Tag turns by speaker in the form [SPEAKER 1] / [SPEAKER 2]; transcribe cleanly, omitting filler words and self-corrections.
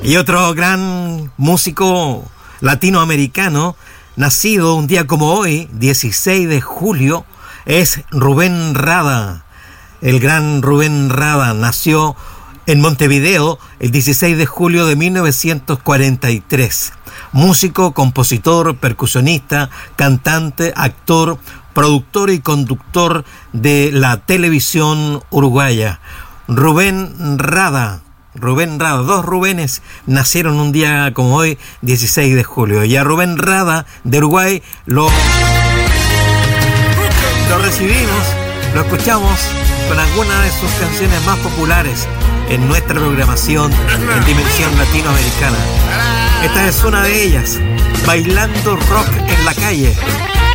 [SPEAKER 1] Y otro gran músico latinoamericano, nacido un día como hoy, 16 de julio, es Rubén Rada. El gran Rubén Rada nació en Montevideo el 16 de julio de 1943. Músico, compositor, percusionista, cantante, actor, productor y conductor de la televisión uruguaya. Rubén Rada, dos Rubénes nacieron un día como hoy, 16 de julio. Y a Rubén Rada de Uruguay lo recibimos, lo escuchamos con algunas de sus canciones más populares en nuestra programación en dimensión latinoamericana. Esta es una de ellas, Bailando Rock en la Calle.